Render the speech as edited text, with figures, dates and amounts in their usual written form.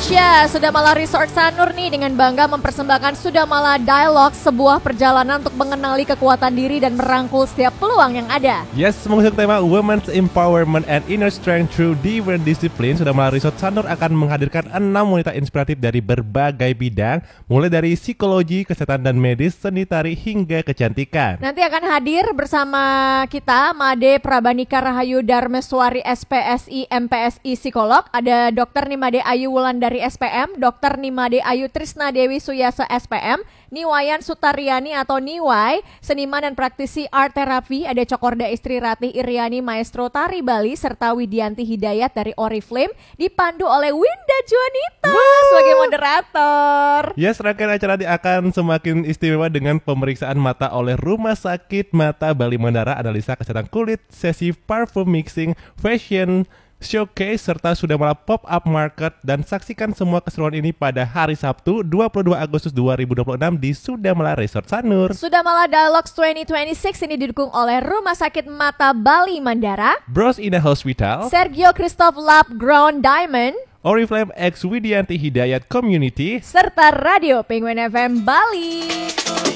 Indonesia, Sudamala Resort Sanur nih dengan bangga mempersembahkan Sudamala Dialogue, sebuah perjalanan untuk mengenali kekuatan diri dan merangkul setiap peluang yang ada. Yes, mengusung tema Women's Empowerment and Inner Strength through Different Discipline, Sudamala Resort Sanur akan menghadirkan 6 wanita inspiratif dari berbagai bidang, mulai dari psikologi, kesehatan dan medis, seni tari hingga kecantikan. Nanti akan hadir bersama kita Made Prabanika Rahayu Darmeswari SPSI MPSI Psikolog, ada Dr. Nimade Ayu Wulandari SPM, Dr. Nimade Ayu Trisna Dewi Suyasa SPM, Niwayan Sutariani atau Niwai, seniman dan praktisi art therapy, ada Cokorda Istri Ratih Iriani Maestro Tari Bali, serta Widianti Hidayat dari Oriflame, dipandu oleh Winda Juanita sebagai moderator. Yes, rangkaian acara akan semakin istimewa dengan pemeriksaan mata oleh Rumah Sakit Mata Bali Mandara, analisa kesehatan kulit, sesi parfum mixing, fashion showcase, serta Sudamala pop-up market. Dan saksikan semua keseruan ini pada hari Sabtu 22 Agustus 2026 di Sudamala Resort Sanur. Sudamala Dialogues 2026 ini didukung oleh Rumah Sakit Mata Bali Mandara, Bros Ina Hospital, Sergio Christoph Lab Ground Diamond, Oriflame X Widianti Hidayat Community, serta Radio Penguin FM Bali.